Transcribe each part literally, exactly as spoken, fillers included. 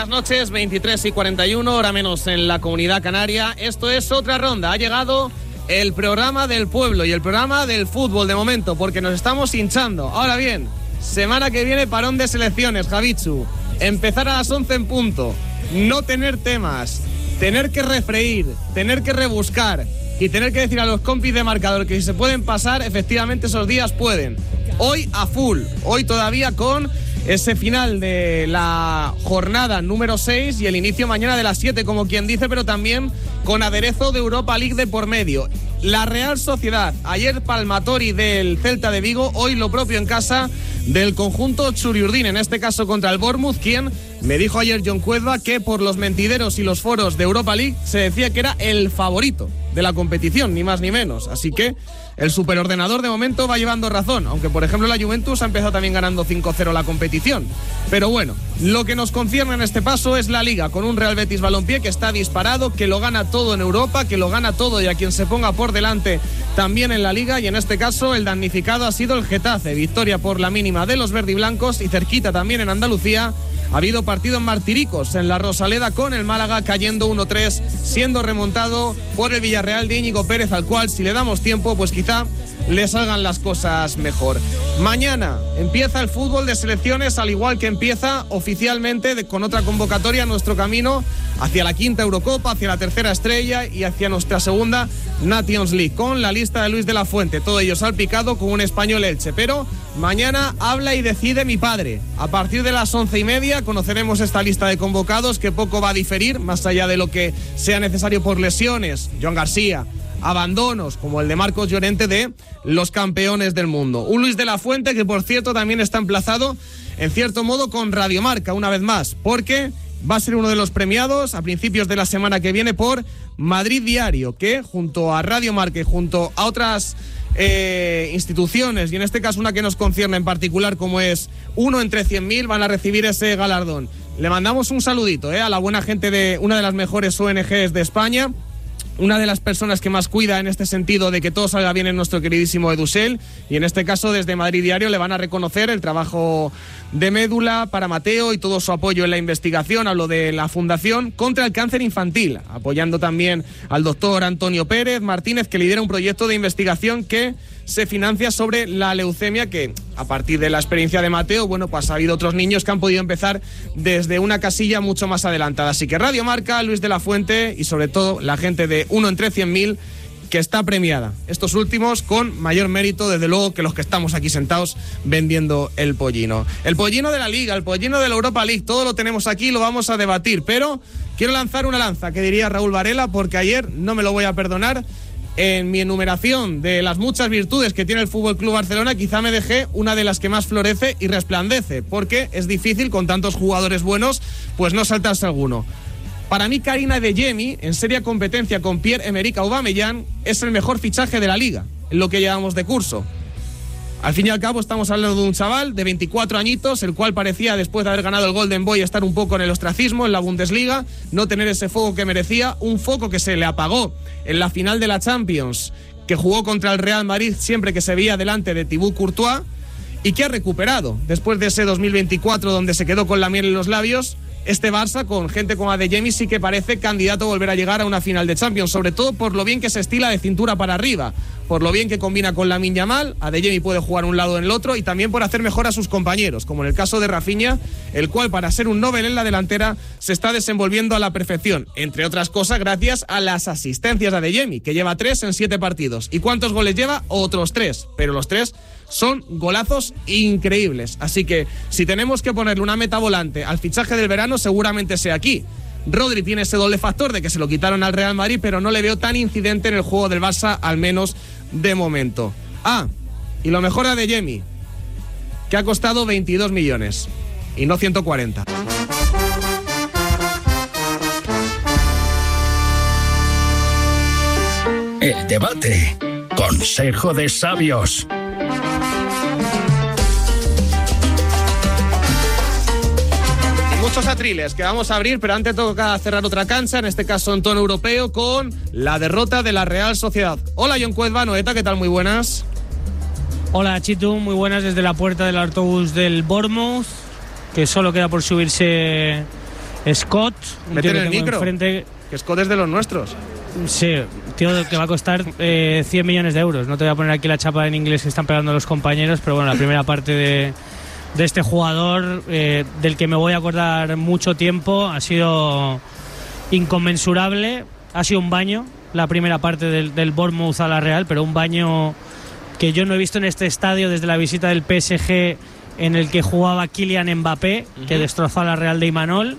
buenas noches, veintitrés y cuarenta y uno, hora menos en la Comunidad Canaria. Esto es Otra Ronda. Ha llegado el programa del pueblo y el programa del fútbol de momento, porque nos estamos hinchando. Ahora bien, semana que viene parón de selecciones, Javichu. Empezar a las once en punto, no tener temas, tener que refreír, tener que rebuscar y tener que decir a los compis de marcador que si se pueden pasar, efectivamente esos días pueden. Hoy a full, hoy todavía con ese final de la jornada número seis y el inicio mañana de las siete, como quien dice, pero también con aderezo de Europa League de por medio. La Real Sociedad, ayer palmatori del Celta de Vigo, hoy lo propio en casa del conjunto Churiurdin, en este caso contra el Bournemouth, quien me dijo ayer John Cuedva que por los mentideros y los foros de Europa League se decía que era el favorito de la competición, ni más ni menos. Así que el superordenador de momento va llevando razón, aunque por ejemplo la Juventus ha empezado también ganando cinco cero la competición. Pero bueno, lo que nos concierne en este paso es la Liga, con un Real Betis Balompié que está disparado, que lo gana todo en Europa, que lo gana todo y a quien se ponga por delante también en la Liga, y en este caso el damnificado ha sido el Getafe, victoria por la mínima de los verdiblancos, y cerquita también en Andalucía ha habido partido en Martiricos, en la Rosaleda, con el Málaga cayendo uno tres, siendo remontado por el Villarreal de Íñigo Pérez, al cual si le damos tiempo pues quizá le salgan las cosas mejor. Mañana empieza el fútbol de selecciones, al igual que empieza oficialmente de, con otra convocatoria, nuestro camino hacia la quinta Eurocopa, hacia la tercera estrella y hacia nuestra segunda Nations League, con la lista de Luis de la Fuente, todo ello salpicado con un español Elche. Pero mañana habla y decide mi padre. A partir de las once y media conoceremos esta lista de convocados, que poco va a diferir, más allá de lo que sea necesario por lesiones, Joan García, abandonos como el de Marcos Llorente, de los campeones del mundo. Un Luis de la Fuente que, por cierto, también está emplazado en cierto modo con Radio Marca una vez más, porque va a ser uno de los premiados a principios de la semana que viene por Madrid Diario, que junto a Radio Marca y junto a otras eh, instituciones, y en este caso una que nos concierne en particular como es Uno entre cien mil, van a recibir ese galardón. Le mandamos un saludito eh, a la buena gente de una de las mejores O N Ges de España, una de las personas que más cuida en este sentido de que todo salga bien en nuestro queridísimo Edusel, y en este caso desde Madrid Diario le van a reconocer el trabajo de médula para Mateo y todo su apoyo en la investigación. Hablo de la Fundación contra el Cáncer Infantil, apoyando también al doctor Antonio Pérez Martínez, que lidera un proyecto de investigación que se financia sobre la leucemia, que a partir de la experiencia de Mateo, bueno, pues ha habido otros niños que han podido empezar desde una casilla mucho más adelantada. Así que Radio Marca, Luis de la Fuente y sobre todo la gente de Uno entre cien mil, que está premiada. Estos últimos con mayor mérito, desde luego, que los que estamos aquí sentados vendiendo el pollino. El pollino de la Liga, el pollino de la Europa League, todo lo tenemos aquí, lo vamos a debatir, pero quiero lanzar una lanza, que diría Raúl Varela, porque ayer, no me lo voy a perdonar, en mi enumeración de las muchas virtudes que tiene el F C Barcelona, quizá me dejé una de las que más florece y resplandece, porque es difícil con tantos jugadores buenos pues no saltarse alguno. Para mí, Karim Adeyemi, en seria competencia con Pierre-Emerick Aubameyang, es el mejor fichaje de la Liga, en lo que llevamos de curso. Al fin y al cabo estamos hablando de un chaval de veinticuatro añitos, el cual parecía, después de haber ganado el Golden Boy, estar un poco en el ostracismo en la Bundesliga, no tener ese foco que merecía, un foco que se le apagó en la final de la Champions, que jugó contra el Real Madrid siempre que se veía delante de Thibaut Courtois, y que ha recuperado después de ese dos mil veinticuatro donde se quedó con la miel en los labios. Este Barça, con gente como Adeyemi, sí que parece candidato a volver a llegar a una final de Champions, sobre todo por lo bien que se estila de cintura para arriba, por lo bien que combina con Lamine Yamal. Adeyemi puede jugar un lado en el otro, y también por hacer mejor a sus compañeros, como en el caso de Rafinha, el cual, para ser un Nobel en la delantera, se está desenvolviendo a la perfección, entre otras cosas gracias a las asistencias de Adeyemi, que lleva tres en siete partidos. ¿Y cuántos goles lleva? Otros tres, pero los tres son golazos increíbles. Así que si tenemos que ponerle una meta volante al fichaje del verano, seguramente sea aquí. Rodri tiene ese doble factor de que se lo quitaron al Real Madrid, pero no le veo tan incidente en el juego del Barça, al menos de momento. Ah, y lo mejor de Adeyemi, que ha costado veintidós millones y no ciento cuarenta. El debate. Consejo de sabios. Muchos atriles que vamos a abrir, pero antes toca cerrar otra cancha, en este caso en tono europeo, con la derrota de la Real Sociedad. Hola, John Cuedva, Noeta, ¿qué tal? Muy buenas. Hola, Chitu, muy buenas desde la puerta del autobús del Bournemouth, que solo queda por subirse Scott, un Mete tío en que el tengo micro, enfrente. que Scott es de los nuestros. Sí, tío que va a costar eh, cien millones de euros. No te voy a poner aquí la chapa en inglés que están pegando los compañeros, pero bueno, la primera parte de, de este jugador, eh, del que me voy a acordar mucho tiempo, ha sido inconmensurable. Ha sido un baño la primera parte del, del Bournemouth a la Real, pero un baño que yo no he visto en este estadio desde la visita del P S G, en el que jugaba Kylian Mbappé, uh-huh. que destrozó a la Real de Imanol.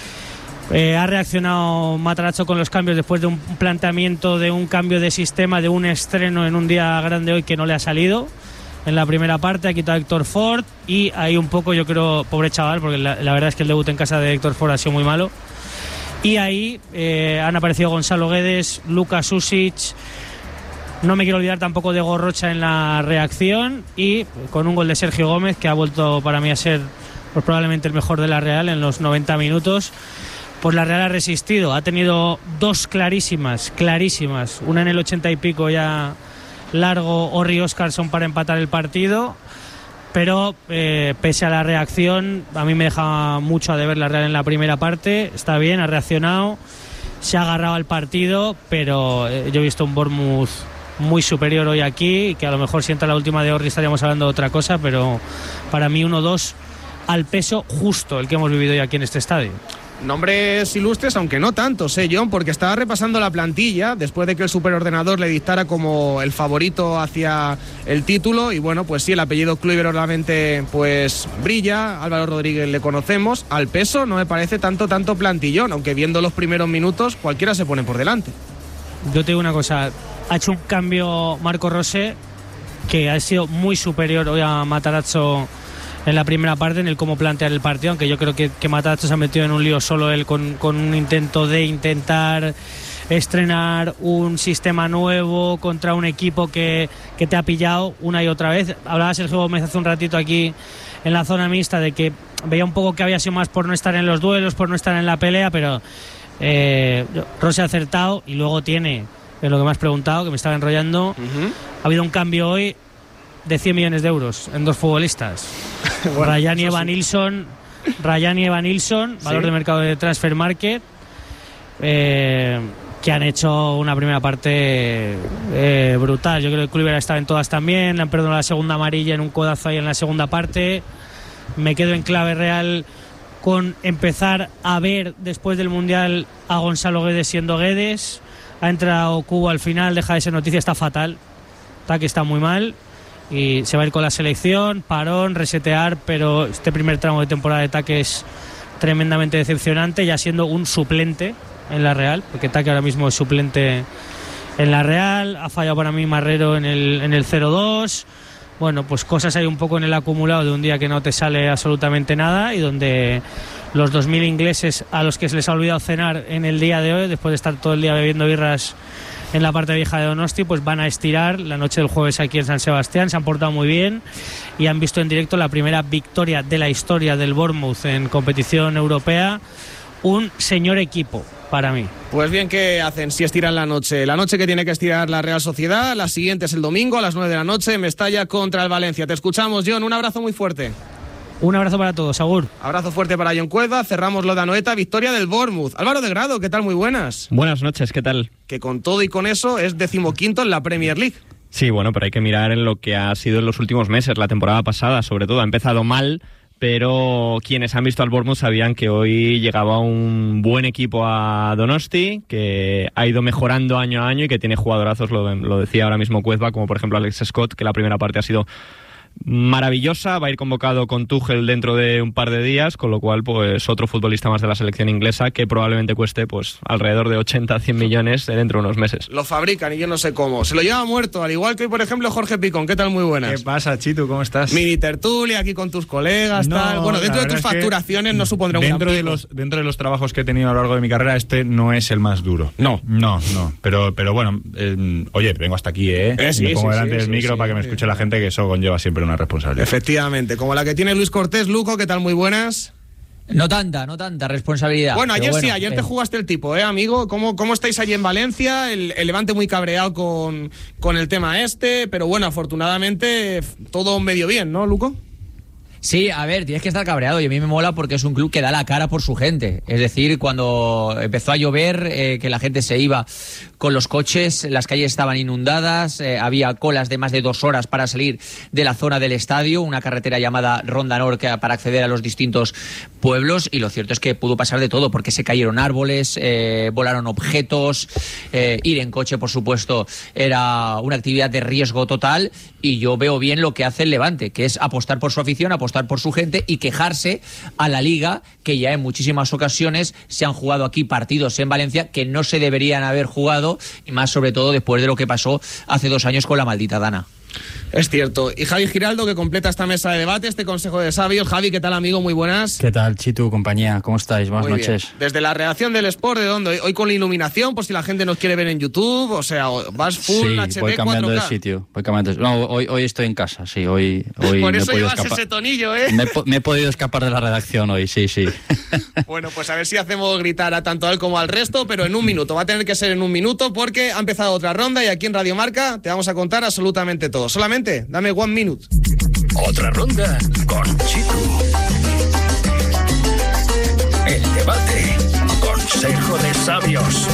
Eh, ha reaccionado Matarazzo con los cambios después de un planteamiento de un cambio de sistema, de un estreno en un día grande hoy que no le ha salido. En la primera parte ha quitado a Héctor Ford y ahí un poco, yo creo, pobre chaval, porque la, la verdad es que el debut en casa de Héctor Ford ha sido muy malo. Y ahí eh, han aparecido Gonzalo Guedes, Luka Susic. No me quiero olvidar tampoco de Gorrocha en la reacción, y con un gol de Sergio Gómez, que ha vuelto para mí a ser pues, probablemente el mejor de la Real en los noventa minutos. Pues la Real ha resistido, ha tenido dos clarísimas, clarísimas, una en el ochenta y pico ya largo, Orri Oscarson para empatar el partido, pero eh, pese a la reacción, a mí me deja mucho a deber la Real en la primera parte. Está bien, ha reaccionado, se ha agarrado al partido, pero eh, yo he visto un Bournemouth muy superior hoy aquí, que a lo mejor si entra la última de Orri estaríamos hablando de otra cosa, pero para mí uno dos al peso justo el que hemos vivido hoy aquí en este estadio. Nombres ilustres, aunque no tantos, ¿eh, John? Porque estaba repasando la plantilla después de que el superordenador le dictara como el favorito hacia el título. Y bueno, pues sí, el apellido Kluivert obviamente pues brilla. Álvaro Rodríguez le conocemos. Al peso no me parece tanto, tanto plantillón, aunque viendo los primeros minutos cualquiera se pone por delante. Yo te digo una cosa, ha hecho un cambio Marco Rose que ha sido muy superior hoy a Matarazzo en la primera parte, en el cómo plantear el partido, aunque yo creo que, que Matarazzo se ha metido en un lío solo él con, con un intento de intentar estrenar un sistema nuevo contra un equipo que, que te ha pillado una y otra vez. Hablaba Sergio Gómez hace un ratito aquí en la zona mixta de que veía un poco que había sido más por no estar en los duelos, por no estar en la pelea, pero eh, Rose ha acertado. Y luego tiene, en lo que me has preguntado, que me estaba enrollando, uh-huh. ha habido un cambio hoy de cien millones de euros en dos futbolistas. Bueno, Ryan y Evan sí. Nilsson, Ryan y Evan Nilsson, valor ¿sí? de mercado de Transfer Market, eh, que han hecho una primera parte eh, brutal. Yo creo que Kluivert ha estado en todas también, le han perdonado la segunda amarilla en un codazo ahí en la segunda parte. Me quedo en clave real con empezar a ver después del Mundial a Gonzalo Guedes siendo Guedes. Ha entrado Cubo al final, deja de ser noticia, está fatal, está que está muy mal. Y se va a ir con la selección, parón, resetear, pero este primer tramo de temporada de Taque es tremendamente decepcionante, ya siendo un suplente en la Real, porque Taque ahora mismo es suplente en la Real. Ha fallado para mí Marrero en el, en el cero dos. Bueno, pues cosas hay un poco en el acumulado de un día que no te sale absolutamente nada, y donde los dos mil ingleses a los que se les ha olvidado cenar en el día de hoy, después de estar todo el día bebiendo birras en la parte vieja de Donosti, pues van a estirar la noche del jueves aquí en San Sebastián. Se han portado muy bien y han visto en directo la primera victoria de la historia del Bournemouth en competición europea. Un señor equipo para mí. Pues bien, ¿qué hacen si estiran la noche? La noche que tiene que estirar la Real Sociedad, la siguiente es el domingo a las nueve de la noche, Mestalla contra el Valencia. Te escuchamos, John, un abrazo muy fuerte. Un abrazo para todos, Agur. Abrazo fuerte para John Cueva. Cerramos lo de Anoeta, victoria del Bournemouth. Álvaro de Grado, ¿qué tal? Muy buenas. Buenas noches, ¿qué tal? Que con todo y con eso es decimoquinto en la Premier League. Sí, bueno, pero hay que mirar en lo que ha sido en los últimos meses, la temporada pasada sobre todo. Ha empezado mal, pero quienes han visto al Bournemouth sabían que hoy llegaba un buen equipo a Donosti, que ha ido mejorando año a año y que tiene jugadorazos, lo, lo decía ahora mismo Cueva, como por ejemplo Alex Scott, que la primera parte ha sido maravillosa, va a ir convocado con Tuchel dentro de un par de días, con lo cual pues otro futbolista más de la selección inglesa que probablemente cueste pues alrededor de ochenta a cien millones dentro de unos meses. Lo fabrican y yo no sé cómo, se lo lleva muerto, al igual que hoy por ejemplo Jorge Picón. ¿Qué tal? Muy buenas. ¿Qué pasa, Chitu? ¿Cómo estás? Mini tertulia aquí con tus colegas, no, tal. Bueno, dentro de tus facturaciones no supondrá un dentro de los dentro de los trabajos que he tenido a lo largo de mi carrera, este no es el más duro. No, no, no. Pero, pero bueno, eh, oye, vengo hasta aquí, ¿eh? eh sí, me pongo sí, delante sí, del sí, micro sí, para que me escuche sí, la gente, que eso conlleva siempre una responsabilidad. Efectivamente, como la que tiene Luis Cortés. Luco, ¿qué tal? Muy buenas. No tanta, no tanta responsabilidad. Bueno, ayer bueno, sí, ayer eh. te jugaste el tipo, ¿eh, amigo? ¿Cómo, cómo estáis allí en Valencia? El, el Levante muy cabreado con, con el tema este, pero bueno, afortunadamente todo medio bien, ¿no, Luco? Sí, a ver, tienes que estar cabreado y a mí me mola porque es un club que da la cara por su gente. Es decir, cuando empezó a llover, eh, que la gente se iba con los coches, las calles estaban inundadas, eh, había colas de más de dos horas para salir de la zona del estadio, una carretera llamada Ronda Nord para acceder a los distintos pueblos, y lo cierto es que pudo pasar de todo porque se cayeron árboles, eh, volaron objetos, eh, ir en coche, por supuesto, era una actividad de riesgo total, y yo veo bien lo que hace el Levante, que es apostar por su afición, apostar por su gente y quejarse a la Liga, que ya en muchísimas ocasiones se han jugado aquí partidos en Valencia que no se deberían haber jugado, y más sobre todo después de lo que pasó hace dos años con la maldita Dana. Es cierto. Y Javi Giraldo, que completa esta mesa de debate, este consejo de sabios. Javi, ¿qué tal, amigo? Muy buenas. ¿Qué tal, Chitu, compañía? ¿Cómo estáis? Buenas Muy noches. Bien. Desde la redacción del Sport, ¿de dónde? Hoy con la iluminación, por si la gente nos quiere ver en YouTube, o sea, vas full sí, H D voy cambiando cuatro K. de sitio. Voy cambiando de... No, hoy, hoy estoy en casa, sí. Hoy, hoy por me eso he podido llevas escapar. ese tonillo, ¿eh? Me, me he podido escapar de la redacción hoy, sí, sí. Bueno, pues a ver si hacemos gritar a tanto a él como al resto, pero en un minuto. Va a tener que ser en un minuto porque ha empezado otra ronda y aquí en Radio Marca te vamos a contar absolutamente todo. Solamente dame one minute. Otra ronda con Chitu. El debate. Consejo de sabios.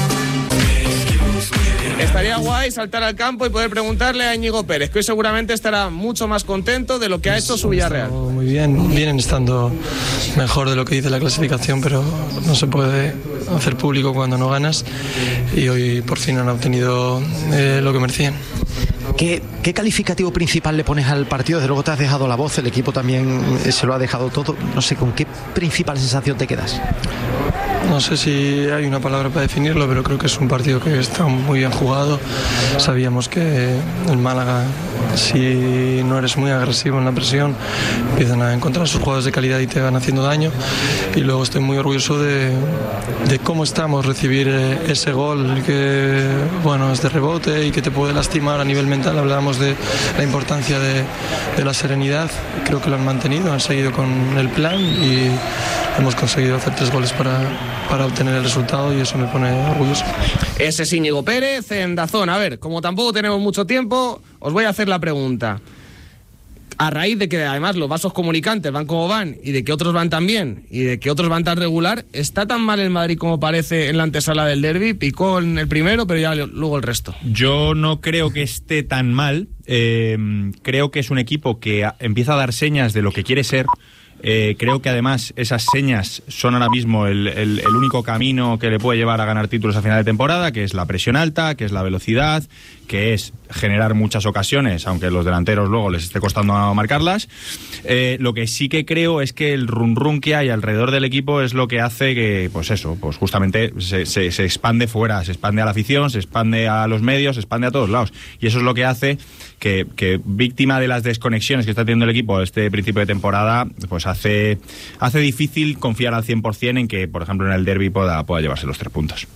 Estaría guay saltar al campo y poder preguntarle a Íñigo Pérez, que hoy seguramente estará mucho más contento de lo que ha hecho su Villarreal. Muy bien, vienen estando mejor de lo que dice la clasificación, pero no se puede hacer público cuando no ganas, y hoy por fin han obtenido eh, lo que merecían. ¿Qué, ¿Qué calificativo principal le pones al partido? Desde luego te has dejado la voz, el equipo también se lo ha dejado todo. No sé, ¿con qué principal sensación te quedas? No sé si hay una palabra para definirlo, pero creo que es un partido que está muy bien jugado. Sabíamos que el Málaga, si no eres muy agresivo en la presión, empiezan a encontrar sus jugadores de calidad y te van haciendo daño. Y luego estoy muy orgulloso de, de cómo estamos, recibir ese gol que, bueno, es de rebote y que te puede lastimar a nivel mental. Hablábamos de la importancia de, de la serenidad. Creo que lo han mantenido, han seguido con el plan y hemos conseguido hacer tres goles para, para obtener el resultado, y eso me pone orgulloso. Ese es Íñigo Pérez en Dazón. A ver, como tampoco tenemos mucho tiempo, os voy a hacer la pregunta. A raíz de que además los vasos comunicantes van como van, y de que otros van tan bien, y de que otros van tan regular, ¿está tan mal el Madrid como parece en la antesala del derbi? Picó en el primero, pero ya luego el resto. Yo no creo que esté tan mal. Eh, creo que es un equipo que empieza a dar señas de lo que quiere ser. Eh, creo que además esas señas son ahora mismo el, el, el único camino que le puede llevar a ganar títulos a final de temporada, que es la presión alta, que es la velocidad, que es generar muchas ocasiones, aunque a los delanteros luego les esté costando marcarlas. Eh, lo que sí que creo es que el run run que hay alrededor del equipo es lo que hace que, pues eso, pues justamente se, se, se expande fuera, se expande a la afición, se expande a los medios, se expande a todos lados. Y eso es lo que hace que, que víctima de las desconexiones que está teniendo el equipo este principio de temporada, pues hace, hace difícil confiar al cien por ciento en que, por ejemplo, en el derbi pueda, pueda llevarse los tres puntos.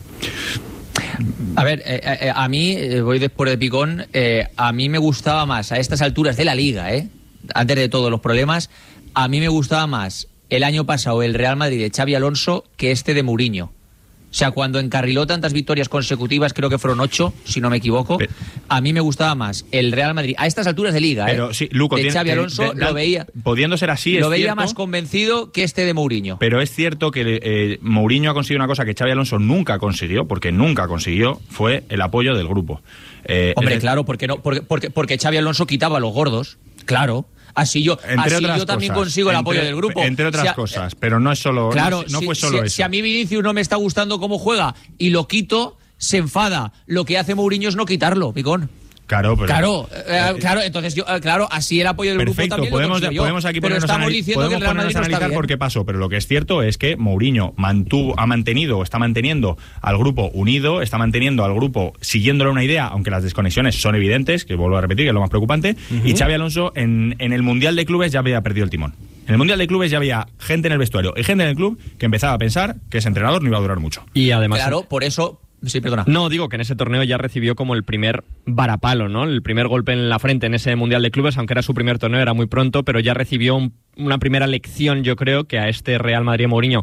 A ver, eh, eh, a mí, eh, voy después de Picón, eh, a mí me gustaba más, a estas alturas de la Liga, eh, antes de todos los problemas, a mí me gustaba más el año pasado el Real Madrid de Xabi Alonso que este de Mourinho. O sea, cuando encarriló tantas victorias consecutivas, creo que fueron ocho, si no me equivoco, pero, a mí me gustaba más el Real Madrid, a estas alturas de Liga, pero, eh, sí, Luco, de tiene, Xabi Alonso, de, de, lo veía... Pudiendo ser así, Lo es veía cierto, más convencido que este de Mourinho. Pero es cierto que eh, Mourinho ha conseguido una cosa que Xabi Alonso nunca consiguió, porque nunca consiguió, fue el apoyo del grupo. Eh, Hombre, es, claro, porque, no, porque, porque, porque Xabi Alonso quitaba a los gordos, claro. Así yo, entre así otras yo también cosas, consigo el entre, apoyo del grupo. Entre otras si a, cosas, pero no es solo. Claro, no, no si, fue solo si, eso. Si a mí Vinicius no me está gustando cómo juega y lo quito, se enfada. Lo que hace Mourinho es no quitarlo, Picón. Claro, pero, claro, eh, eh, claro, entonces yo, eh, claro, así el apoyo del perfecto, grupo también podemos, lo yo, podemos aquí pero ponernos estamos anali- diciendo que el Real Madrid no está bien. Por qué pasó, pero lo que es cierto es que Mourinho mantuvo, ha mantenido, está manteniendo al grupo unido, está manteniendo al grupo siguiéndole una idea, aunque las desconexiones son evidentes, que vuelvo a repetir, que es lo más preocupante, uh-huh. Y Xabi Alonso en, en el Mundial de Clubes ya había perdido el timón. En el Mundial de Clubes ya había gente en el vestuario y gente en el club que empezaba a pensar que ese entrenador no iba a durar mucho. Y además, claro, por eso... Sí, perdona. No, digo que en ese torneo ya recibió como el primer varapalo, ¿no? El primer golpe en la frente en ese Mundial de Clubes, aunque era su primer torneo, era muy pronto, pero ya recibió un, una primera lección, yo creo, que a este Real Madrid Mourinho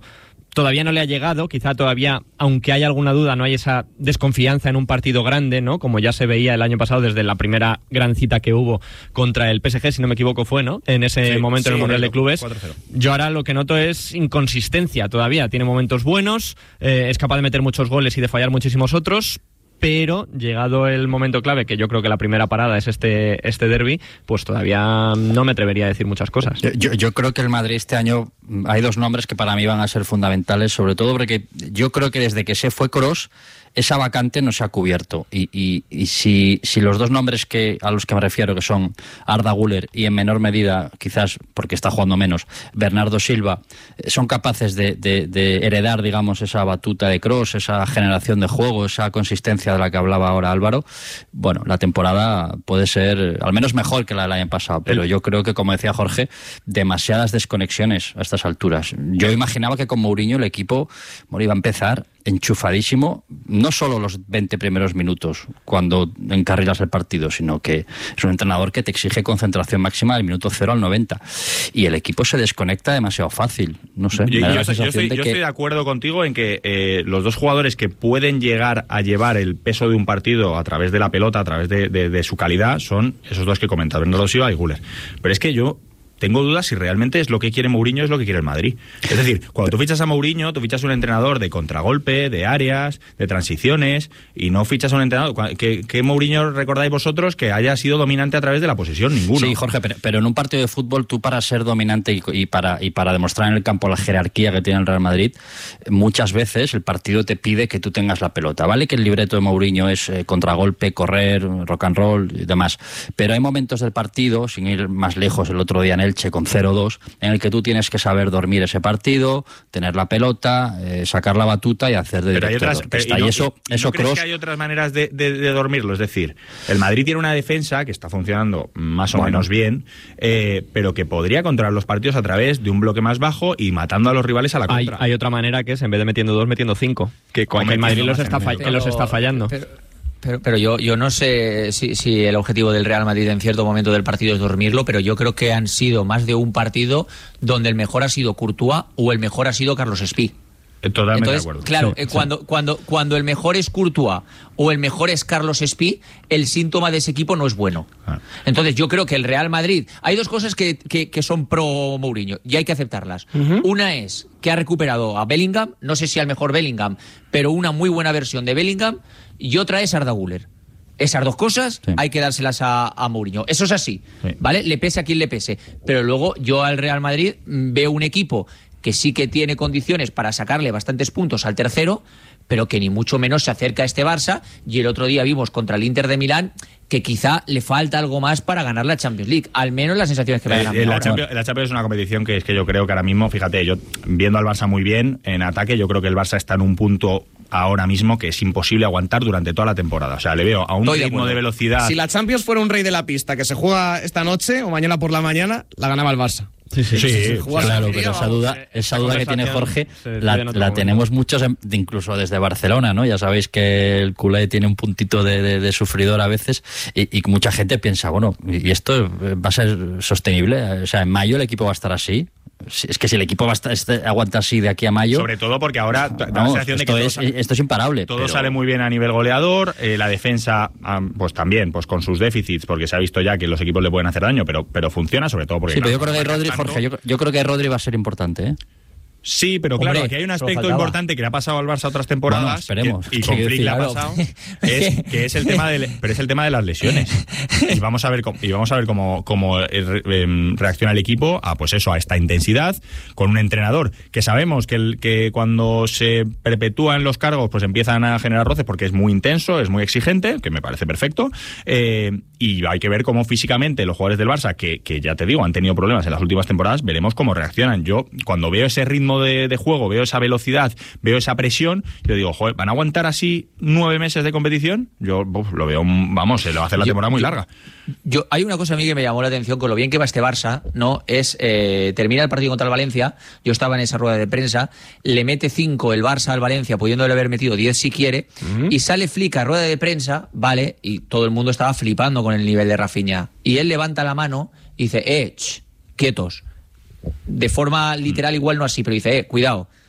todavía no le ha llegado, quizá todavía, aunque haya alguna duda, no hay esa desconfianza en un partido grande, ¿no? Como ya se veía el año pasado desde la primera gran cita que hubo contra el P S G, si no me equivoco fue, ¿no? En ese sí, momento sí, en el Mundial correcto, de Clubes. cuatro cero. Yo ahora lo que noto es inconsistencia todavía. Tiene momentos buenos, eh, es capaz de meter muchos goles y de fallar muchísimos otros, pero llegado el momento clave, que yo creo que la primera parada es este este derbi, pues todavía no me atrevería a decir muchas cosas. Yo, yo, yo creo que el Madrid este año, hay dos nombres que para mí van a ser fundamentales, sobre todo porque yo creo que desde que se fue Kroos, esa vacante no se ha cubierto. Y, y, y si, si los dos nombres que a los que me refiero, que son Arda Güler y en menor medida, quizás porque está jugando menos, Bernardo Silva, son capaces de, de, de heredar, digamos, esa batuta de Kroos, esa generación de juego, esa consistencia de la que hablaba ahora Álvaro, bueno, la temporada puede ser al menos mejor que la del año pasado, pero yo creo que, como decía Jorge, demasiadas desconexiones a estas alturas. Yo imaginaba que con Mourinho el equipo, bueno, iba a empezar enchufadísimo, no solo los veinte primeros minutos cuando encarrilas el partido, sino que es un entrenador que te exige concentración máxima del minuto cero al noventa, y el equipo se desconecta demasiado fácil, no sé. Yo, me da yo, la yo, sensación estoy, de yo que... estoy de acuerdo contigo en que eh, los dos jugadores que pueden llegar a llevar el peso de un partido a través de la pelota, a través de, de, de su calidad, son esos dos que comentas, Bernardo Silva y Güler. Pero es que yo tengo dudas si realmente es lo que quiere Mourinho, es lo que quiere el Madrid. Es decir, cuando tú fichas a Mourinho, tú fichas a un entrenador de contragolpe, de áreas, de transiciones, y no fichas a un entrenador... ¿Qué, qué Mourinho recordáis vosotros que haya sido dominante a través de la posesión? Ninguno. Sí, Jorge, pero, pero en un partido de fútbol, tú para ser dominante y, y, para, y para demostrar en el campo la jerarquía que tiene el Real Madrid, muchas veces el partido te pide que tú tengas la pelota. Vale que el libreto de Mourinho es eh, contragolpe, correr, rock and roll y demás, pero hay momentos del partido, sin ir más lejos, el otro día en el con cero dos, en el que tú tienes que saber dormir ese partido, tener la pelota, eh, sacar la batuta y hacer de pero hay director otras, de orquesta. pero, y no, y eso, y, eso ¿no crees Kroos... que hay otras maneras de, de, de dormirlo? Es decir, el Madrid tiene una defensa que está funcionando más o bueno. menos bien, eh, pero que podría controlar los partidos a través de un bloque más bajo y matando a los rivales a la contra. Hay, hay otra manera que es, en vez de metiendo dos, metiendo cinco, que, con que el Madrid los está, fa- que los está fallando. Pero, Pero, pero yo, yo no sé si, si el objetivo del Real Madrid en cierto momento del partido es dormirlo, pero yo creo que han sido más de un partido donde el mejor ha sido Courtois o el mejor ha sido Carlos Espí. Totalmente Entonces, de acuerdo. claro, sí, eh, cuando, sí. cuando, cuando el mejor es Courtois o el mejor es Carlos Espí, el síntoma de ese equipo no es bueno. Ah. Entonces yo creo que el Real Madrid... Hay dos cosas que, que, que son pro Mourinho y hay que aceptarlas. Uh-huh. Una es que ha recuperado a Bellingham, no sé si al mejor Bellingham, pero una muy buena versión de Bellingham, y otra es Arda Güler. Esas dos cosas sí. hay que dárselas a, a Mourinho. Eso es así, sí. ¿vale? Le pese a quien le pese. Pero luego yo al Real Madrid veo un equipo que sí que tiene condiciones para sacarle bastantes puntos al tercero, pero que ni mucho menos se acerca a este Barça. Y el otro día vimos contra el Inter de Milán que quizá le falta algo más para ganar la Champions League. Al menos las sensaciones que me dan. Eh, la, Champions, la Champions es una competición que es que yo creo que ahora mismo, fíjate, yo viendo al Barça muy bien en ataque, yo creo que el Barça está en un punto ahora mismo que es imposible aguantar durante toda la temporada. O sea, le veo a un Estoy ritmo de, de velocidad. Si la Champions fuera un rey de la pista que se juega esta noche o mañana por la mañana, la ganaba el Barça. Sí, sí, sí, sí, sí claro, pero esa duda, esa duda que tiene Jorge la, la tenemos muchos, incluso desde Barcelona, ¿no? Ya sabéis que el culé tiene un puntito de, de, de sufridor a veces y, y mucha gente piensa, bueno, ¿y esto va a ser sostenible? O sea, en mayo el equipo va a estar así. Es que si el equipo va a estar, este, aguanta así de aquí a mayo... Sobre todo porque ahora da la sensación de que esto, es, sale, esto es imparable. Todo pero... sale muy bien a nivel goleador, eh, la defensa pues también, pues con sus déficits, porque se ha visto ya que los equipos le pueden hacer daño, pero, pero funciona sobre todo porque... Sí, pero yo creo que Rodri, Jorge, yo, yo creo que Rodri va a ser importante, ¿eh? Sí, pero claro, Hombre, aquí hay un aspecto importante que le ha pasado al Barça otras temporadas bueno, esperemos, que, y con Flick le ha pasado, es, que es el tema de, pero es el tema de las lesiones. Y vamos a ver cómo, y vamos a ver cómo, cómo eh, reacciona el equipo a pues eso, a esta intensidad, con un entrenador que sabemos que, el, que cuando se perpetúan los cargos pues empiezan a generar roces porque es muy intenso, es muy exigente, que me parece perfecto, eh, y hay que ver cómo físicamente los jugadores del Barça, que, que ya te digo, han tenido problemas en las últimas temporadas, veremos cómo reaccionan. Yo, cuando veo ese ritmo De, de juego, veo esa velocidad, veo esa presión, yo digo, joder, ¿van a aguantar así nueve meses de competición? Yo uf, lo veo, vamos, se le va a hacer la yo, temporada muy yo, larga. Yo, hay una cosa a mí que me llamó la atención con lo bien que va este Barça, ¿no? Es, eh, termina el partido contra el Valencia, yo estaba en esa rueda de prensa, le mete cinco el Barça al Valencia, pudiéndole haber metido diez si quiere, uh-huh. y sale Flick a rueda de prensa, ¿vale? Y todo el mundo estaba flipando con el nivel de Rafinha. Y él levanta la mano y dice, eh, ch, quietos. De forma literal igual no así, pero dice, eh, cuidado,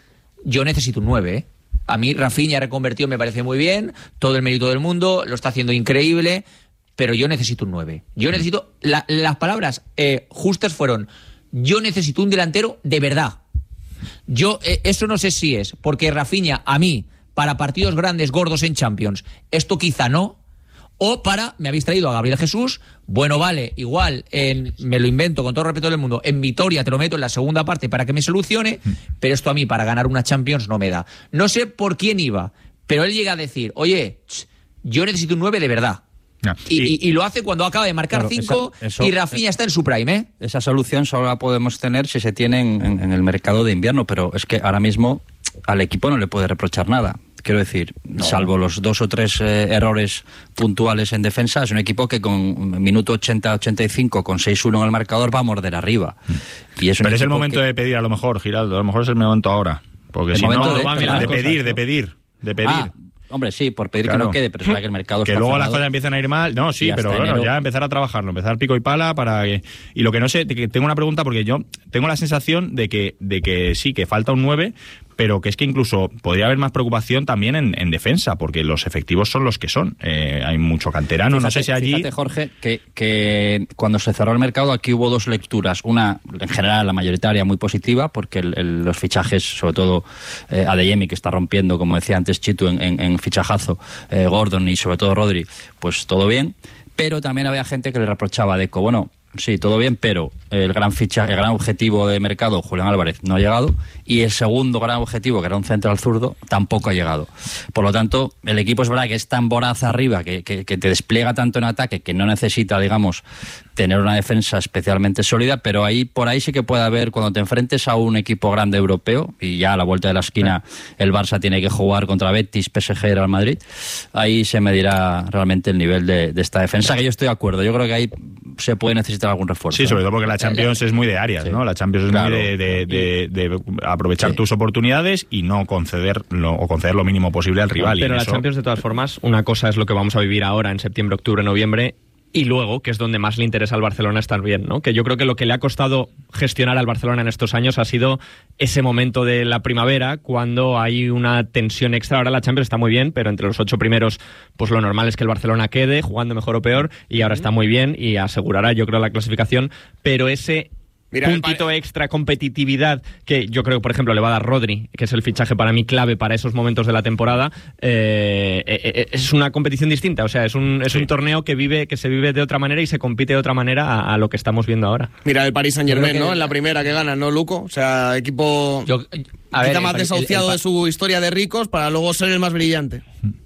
yo necesito un nueve, ¿eh? A mí Rafinha reconvertido me parece muy bien, todo el mérito del mundo, lo está haciendo increíble, pero yo necesito un nueve. Yo necesito... La, las palabras eh, justas fueron, yo necesito un delantero de verdad. Yo, eh, eso no sé si es, porque Rafinha, a mí, para partidos grandes, gordos en Champions, esto quizá no, o para, me habéis traído a Gabriel Jesús, bueno, vale, igual, en, me lo invento con todo el respeto del mundo, en Vitoria te lo meto en la segunda parte para que me solucione, pero esto a mí para ganar una Champions no me da. No sé por quién iba, pero él llega a decir, oye, yo necesito un nueve de verdad. No. Y, y, y lo hace cuando acaba de marcar cinco claro, y Rafinha está en su prime, ¿eh? Esa solución solo la podemos tener si se tiene en, en, en el mercado de invierno, pero es que ahora mismo al equipo no le puede reprochar nada. Quiero decir, no. salvo los dos o tres eh, errores puntuales en defensa, es un equipo que con minuto ochenta ochenta y cinco, con seis uno en el marcador, va a morder arriba. Y es Pero es el momento que... de pedir, a lo mejor, Giraldo, a lo mejor es el momento ahora. Porque el si no, de, va, mira, de pedir, de pedir, de pedir. Ah. Hombre, sí, por pedir claro. que no quede, pero es verdad que el mercado que está luego cerrado. Las cosas empiezan a ir mal. No, sí, pero bueno, enero... ya empezar a trabajarlo, empezar pico y pala para que... Y lo que no sé, que tengo una pregunta porque yo tengo la sensación de que, de que sí, que falta un nueve, pero que es que incluso podría haber más preocupación también en, en defensa, porque los efectivos son los que son. Eh, hay mucho canterano, fíjate, no sé si allí... Fíjate, Jorge, que, que cuando se cerró el mercado aquí hubo dos lecturas. Una, en general, la mayoritaria muy positiva, porque el, el, los fichajes, sobre todo eh, Adeyemi, que está rompiendo, como decía antes Chitu, en, en, en fichajazo, eh, Gordon y sobre todo Rodri, pues todo bien. Pero también había gente que le reprochaba a Deco, bueno... Sí, todo bien, pero el gran ficha, el gran objetivo de mercado, Julián Álvarez, no ha llegado, y el segundo gran objetivo, que era un central zurdo, tampoco ha llegado. Por lo tanto, el equipo es verdad que es tan voraz arriba, que, que, que te despliega tanto en ataque, que no necesita, digamos, tener una defensa especialmente sólida, pero ahí por ahí sí que puede haber, cuando te enfrentes a un equipo grande europeo, y ya a la vuelta de la esquina el Barça tiene que jugar contra Betis, P S G y Real Madrid, ahí se medirá realmente el nivel de, de esta defensa, que yo estoy de acuerdo. Yo creo que ahí se puede necesitar algún refuerzo. Sí, sobre todo porque la Champions es muy de áreas, sí. ¿no? La Champions es claro. muy de, de, de, de aprovechar sí. tus oportunidades y no conceder lo, o conceder lo mínimo posible al rival. Pero y la eso... Champions, de todas formas, una cosa es lo que vamos a vivir ahora en septiembre, octubre, noviembre, y luego, que es donde más le interesa al Barcelona estar bien, ¿no? Que yo creo que lo que le ha costado gestionar al Barcelona en estos años ha sido ese momento de la primavera, cuando hay una tensión extra. Ahora la Champions está muy bien, pero entre los ocho primeros, pues lo normal es que el Barcelona quede, jugando mejor o peor, y ahora está muy bien y asegurará, yo creo, la clasificación, pero ese... Mira, puntito extra competitividad que yo creo, por ejemplo, le va a dar Rodri, que es el fichaje para mí clave para esos momentos de la temporada. Eh, eh, es una competición distinta, o sea, es un es sí. un torneo que vive que se vive de otra manera y se compite de otra manera a, a lo que estamos viendo ahora. Mira, el Paris Saint-Germain, ¿no? En la primera que gana, ¿no, Luco? O sea, equipo yo, a ver, más desahuciado el, el, el, de su historia de ricos para luego ser el más brillante.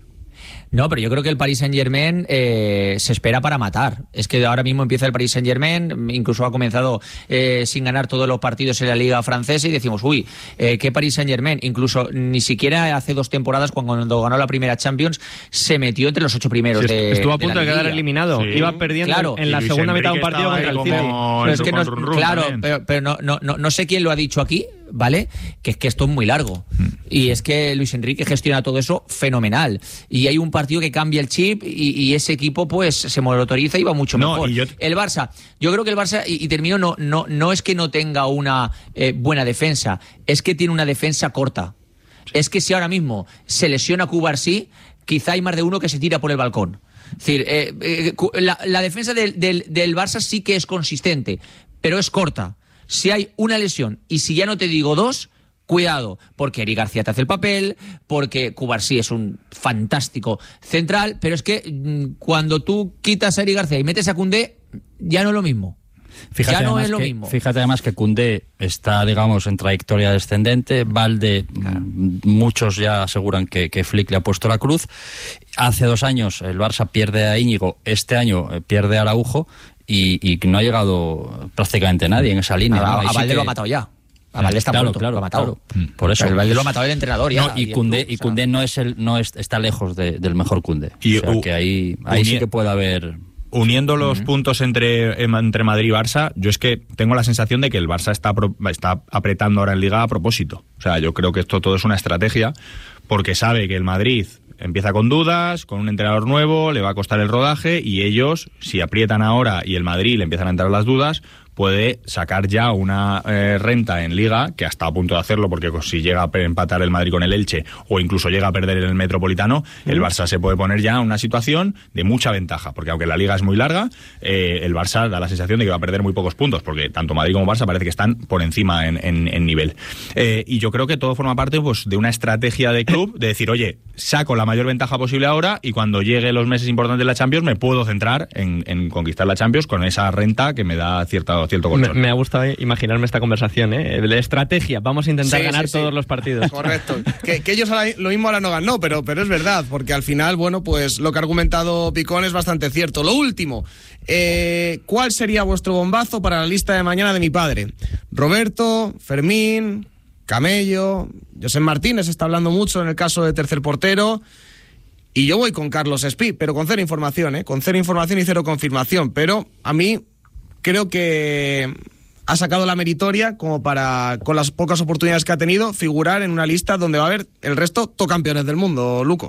No, pero yo creo que el Paris Saint-Germain eh, se espera para matar. Es que ahora mismo empieza el Paris Saint-Germain, incluso ha comenzado eh, sin ganar todos los partidos en la Liga Francesa y decimos, uy, eh, ¿qué Paris Saint-Germain? Incluso ni siquiera hace dos temporadas, cuando ganó la primera Champions, se metió entre los ocho primeros sí, de Estuvo a punto de, de quedar eliminado. Sí. Iba perdiendo claro. en la Luis segunda Enrique mitad de un partido contra el City. Pero es que no, claro, pero, pero no, no, no, no sé quién lo ha dicho aquí, ¿vale? Que es que esto es muy largo. Y es que Luis Enrique gestiona todo eso fenomenal. Y hay un partido que cambia el chip y, y ese equipo pues se motoriza y va mucho no, mejor. Yo... El Barça, yo creo que el Barça, y, y termino, no, no, no es que no tenga una eh, buena defensa, es que tiene una defensa corta. Es que si ahora mismo se lesiona Cubarsí, quizá hay más de uno que se tira por el balcón. Es decir, eh, eh, la, la defensa del, del, del Barça sí que es consistente, pero es corta. Si hay una lesión y si ya no te digo dos, cuidado, porque Eric García te hace el papel, porque Cubarsí es un fantástico central, pero es que mmm, cuando tú quitas a Eric García y metes a Koundé, ya no es lo mismo. Fíjate, ya no es lo que, mismo. Fíjate además que Koundé está, digamos, en trayectoria descendente. Valde, claro. muchos ya aseguran que, que Flick le ha puesto la cruz. Hace dos años el Barça pierde a Íñigo, este año pierde a Araujo y, y no ha llegado prácticamente nadie en esa línea. A, ¿no? a Valde sí lo ha matado ya. A Valde está claro, muerto, claro, lo ha matado. Claro. Por eso. Pero el Valde lo ha matado el entrenador ya. No, y Koundé, y Koundé no es el, no es, está lejos de, del mejor Koundé. Y, o sea, uh, que ahí, ahí sí que puede haber... Uniendo los uh-huh. puntos entre, entre Madrid y Barça, yo es que tengo la sensación de que el Barça está, está apretando ahora en Liga a propósito. O sea, yo creo que esto todo es una estrategia, porque sabe que el Madrid empieza con dudas, con un entrenador nuevo, le va a costar el rodaje, y ellos, si aprietan ahora y el Madrid le empiezan a entrar las dudas, puede sacar ya una eh, renta en Liga, que está a punto de hacerlo, porque si llega a empatar el Madrid con el Elche o incluso llega a perder el Metropolitano, uh-huh. el Barça se puede poner ya en una situación de mucha ventaja, porque aunque la Liga es muy larga, eh, el Barça da la sensación de que va a perder muy pocos puntos, porque tanto Madrid como Barça parece que están por encima en, en, en nivel. Eh, y yo creo que todo forma parte pues de una estrategia de club, de decir, oye, saco la mayor ventaja posible ahora y cuando llegue los meses importantes de la Champions me puedo centrar en, en conquistar la Champions con esa renta que me da cierta, cierto colchón. Me, me ha gustado imaginarme esta conversación, ¿eh? De estrategia, vamos a intentar sí, ganar sí, todos sí. los partidos. Correcto. que, que ellos ahora, lo mismo ahora no ganó, pero, pero es verdad, porque al final, bueno, pues lo que ha argumentado Picón es bastante cierto. Lo último, eh, ¿cuál sería vuestro bombazo para la lista de mañana de mi padre? Roberto, Fermín, Camello, José Martínez está hablando mucho en el caso de tercer portero. Y yo voy con Carlos Espí, pero con cero información, ¿eh? Con cero información y cero confirmación. Pero a mí creo que ha sacado la meritoria como para, con las pocas oportunidades que ha tenido, figurar en una lista donde va a haber el resto todo campeones del mundo, Luco.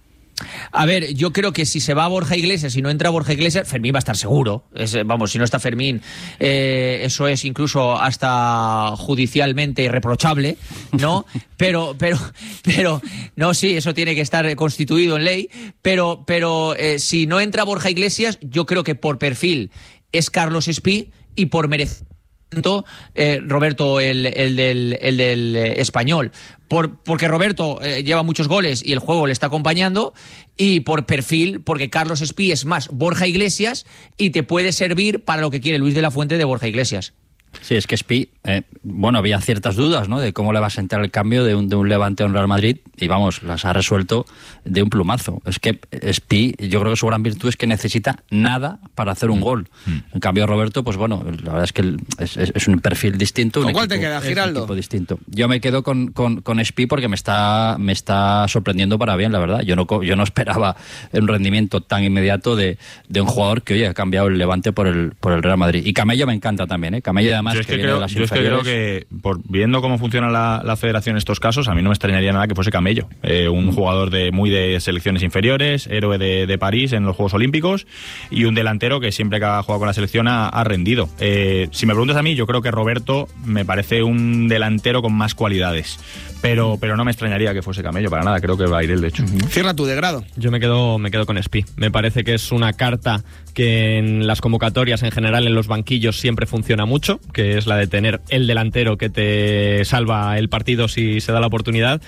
A ver, yo creo que si se va Borja Iglesias y no entra Borja Iglesias, Fermín va a estar seguro. Es, vamos, si no está Fermín, eh, eso es incluso hasta judicialmente irreprochable, ¿no? Pero, pero, pero, no, sí, eso tiene que estar constituido en ley. Pero, pero eh, si no entra Borja Iglesias, yo creo que por perfil es Carlos Espí y por merecimiento eh, Roberto, el, el del, el del eh, Español. Por, porque Roberto eh, lleva muchos goles y el juego le está acompañando, y por perfil, porque Carlos Espí es más Borja Iglesias y te puede servir para lo que quiere Luis de la Fuente de Borja Iglesias. Sí, es que Espí, eh, bueno, había ciertas dudas, ¿no?, de cómo le va a sentar el cambio de un, de un Levante a un Real Madrid, y vamos, las ha resuelto de un plumazo. Es que Espí, yo creo que su gran virtud es que necesita nada para hacer un gol. Mm. En cambio, Roberto, pues bueno, la verdad es que es, es, es un perfil distinto. ¿Con cuál equipo, te queda, Giraldo? Un equipo distinto. Yo me quedo con, con, con Espí porque me está, me está sorprendiendo para bien, la verdad. Yo no, yo no esperaba un rendimiento tan inmediato de, de un jugador que, oye, ha cambiado el Levante por el, por el Real Madrid. Y Camello me encanta también, ¿eh? Camello además yo es que, que creo, viene de las yo es que creo que, por viendo cómo funciona la, la federación en estos casos, a mí no me extrañaría nada que fuese Camello. Eh, un jugador de muy de selecciones inferiores, héroe de, de París en los Juegos Olímpicos, y un delantero que siempre que ha jugado con la selección ha, ha rendido. Eh, si me preguntas a mí, yo creo que Roberto me parece un delantero con más cualidades, pero, pero no me extrañaría que fuese Camello, para nada. Creo que va a ir él, de hecho. Uh-huh. Cierra tu de grado. Yo me quedo, me quedo con Espí. Me parece que es una carta que en las convocatorias, en general en los banquillos, siempre funciona mucho, que es la de tener el delantero que te salva el partido si se da la oportunidad,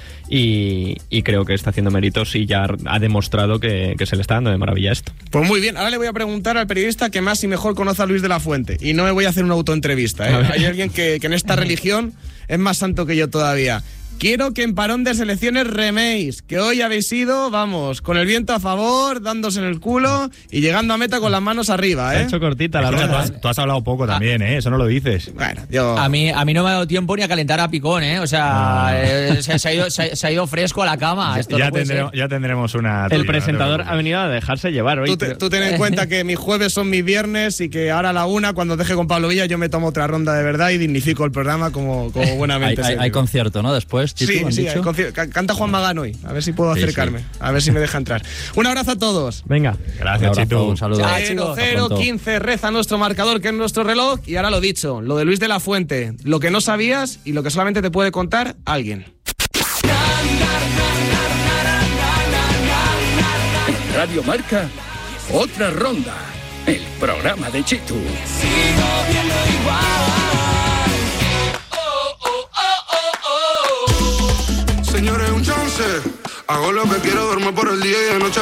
y, y creo que está haciendo méritos y ya ha demostrado que, que se le está dando de maravilla esto. Pues muy bien, ahora le voy a preguntar al periodista que más y mejor conoce a Luis de la Fuente, y no me voy a hacer una autoentrevista, ¿eh? Hay alguien que, que en esta religión es más santo que yo todavía. Quiero que en parón de selecciones reméis, que hoy habéis ido, vamos, con el viento a favor, dándose en el culo y llegando a meta con las manos arriba, ¿eh? Ha hecho cortita la verdad. verdad. Tú has, tú has hablado poco también, ¿eh? Eso no lo dices. Bueno, yo... A mí, a mí no me ha dado tiempo ni a calentar a Picón, ¿eh? O sea, no. eh, se, se, ha ido, se, se ha ido fresco a la cama. Esto ya, no tendremos, ya tendremos una... El presentador no ha venido a dejarse llevar hoy. Tú, te, tú ten en cuenta que mis jueves son mis viernes y que ahora a la una, cuando deje con Pablo Villa, yo me tomo otra ronda de verdad y dignifico el programa como, como buenamente. hay, hay, hay concierto, ¿no? Después, Chitu, sí, ¿han sí, dicho? Hay canta Juan Magán hoy, a ver si puedo acercarme, sí, sí. A ver si me deja entrar. Un abrazo a todos. Venga. Gracias, Chitu. Un saludo. cero cero quince reza nuestro marcador, que es nuestro reloj. Y ahora lo dicho, lo de Luis de la Fuente, lo que no sabías y lo que solamente te puede contar alguien. En Radio Marca, otra ronda, el programa de Chitu. Sigo viendo igual. Señores, un chance. Hago lo que quiero, duermo por el día y de noche